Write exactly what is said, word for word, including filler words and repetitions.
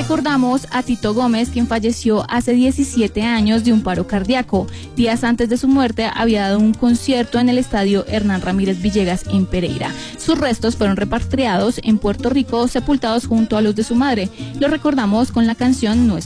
Recordamos a Tito Gómez, quien falleció hace diecisiete años de un paro cardíaco. Días antes de su muerte había dado un concierto en el estadio Hernán Ramírez Villegas en Pereira. Sus restos fueron repatriados en Puerto Rico, sepultados junto a los de su madre. Lo recordamos con la canción Nuestro